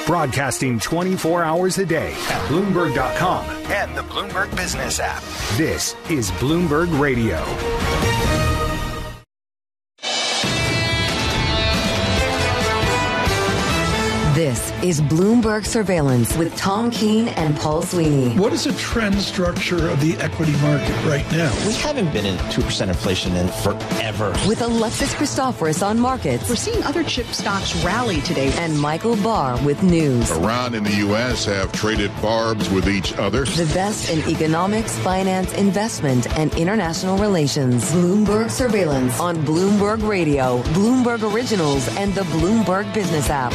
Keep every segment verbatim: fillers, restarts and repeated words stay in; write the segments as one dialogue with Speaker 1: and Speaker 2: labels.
Speaker 1: Broadcasting twenty-four hours a day at Bloomberg dot com and the Bloomberg Business app. This is Bloomberg Radio.
Speaker 2: This is Bloomberg Surveillance with Tom Keene and Paul Sweeney.
Speaker 3: What is the trend structure of the equity market right now?
Speaker 4: We haven't been in two percent inflation in forever.
Speaker 2: With Alexis Christoforous on markets.
Speaker 5: We're seeing other chip stocks rally today.
Speaker 2: And Michael Barr with news.
Speaker 6: Iran and the U S have traded barbs with each other.
Speaker 2: The best in economics, finance, investment, and international relations. Bloomberg Surveillance on Bloomberg Radio, Bloomberg Originals, and the Bloomberg Business app.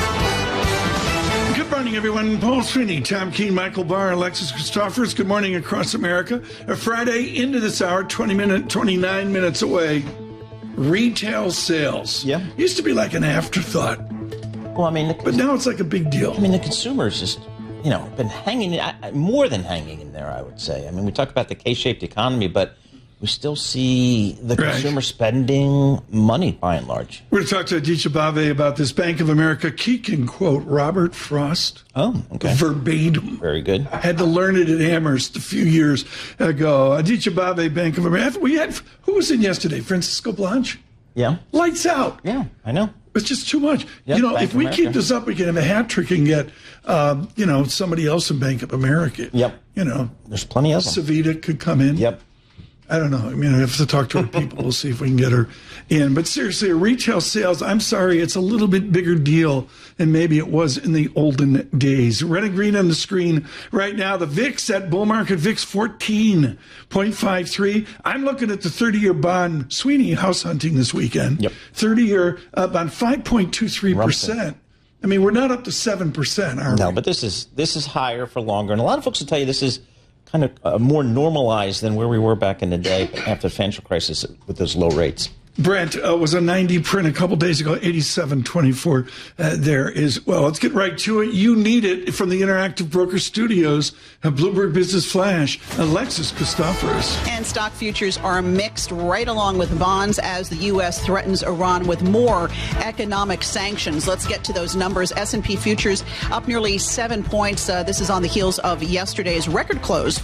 Speaker 3: Good morning, everyone. Paul Sweeney, Tom Keene, Michael Barr, Alexis Christoforous. Good morning across America. A Friday into this hour, twenty minute, twenty-nine minutes away. Retail sales.
Speaker 4: Yeah.
Speaker 3: Used to be like an afterthought.
Speaker 4: Well, I mean, the,
Speaker 3: but now it's like a big deal.
Speaker 4: I mean, the consumer's just, you know, been hanging, more than hanging in there, I would say. I mean, we talk about the K-shaped economy, but we still see the
Speaker 3: right.
Speaker 4: consumer spending money, by and large.
Speaker 3: We're going to talk to Aditya Bave about this Bank of America. He can quote Robert Frost.
Speaker 4: Oh, okay.
Speaker 3: Verbatim.
Speaker 4: Very good.
Speaker 3: I had to learn it at Amherst a few years ago. Aditya Bave, Bank of America. We had, who was in yesterday? Francisco Blanche?
Speaker 4: Yeah.
Speaker 3: Lights out.
Speaker 4: Yeah, I know.
Speaker 3: It's just too much.
Speaker 4: Yep,
Speaker 3: you know,
Speaker 4: Bank
Speaker 3: if
Speaker 4: of
Speaker 3: we
Speaker 4: America.
Speaker 3: keep this up, we can have a hat trick and get, um, you know, somebody else in Bank of America.
Speaker 4: Yep.
Speaker 3: You know.
Speaker 4: There's plenty of them.
Speaker 3: Savita could come in.
Speaker 4: Yep.
Speaker 3: I don't know. I mean, I have to talk to her people. We'll see if we can get her in. But seriously, retail sales, I'm sorry, it's a little bit bigger deal than maybe it was in the olden days. Red and green on the screen right now. The V I X at bull market V I X fourteen point five three. I'm looking at the thirty-year bond. Sweeney house hunting this weekend.
Speaker 4: Yep.
Speaker 3: thirty-year up on five point two three percent. I mean, we're not up to seven percent, are we?
Speaker 4: No, but this is this is higher for longer. And a lot of folks will tell you this is kind of uh, more normalized than where we were back in the day after the financial crisis with those low rates.
Speaker 3: Brent uh, was a ninety print a couple days ago, eighty-seven twenty-four. Uh, there is, well, let's get right to it. You need it from the Interactive Broker Studios, uh, Bloomberg Business Flash, Alexis Christoforous.
Speaker 5: And stock futures are mixed right along with bonds as the U S threatens Iran with more economic sanctions. Let's get to those numbers. S and P futures up nearly seven points. Uh, this is on the heels of yesterday's record close.